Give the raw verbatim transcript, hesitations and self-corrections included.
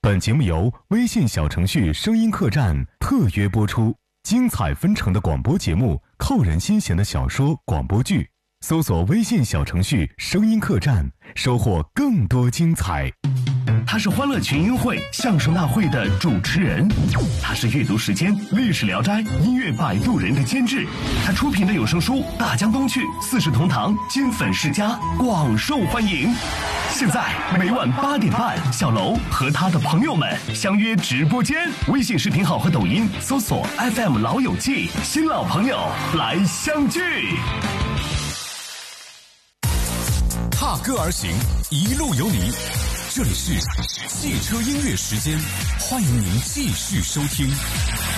本节目由微信小程序声音客栈特约播出，精彩纷呈的广播节目，扣人心弦的小说广播剧，搜索微信小程序声音客栈，收获更多精彩。 他是欢乐群英会相声大会的主持人，他是阅读时间历史聊斋音乐摆渡人的监制，他出品的有声书《大江东去》《四世同堂》金粉世家广受欢迎。现在每晚八点半，小楼和他的朋友们相约直播间，微信视频号和抖音搜索 F M 老友记，新老朋友来相聚。 踏歌而行，一路有你。这里是汽车音乐时间，欢迎您继续收听。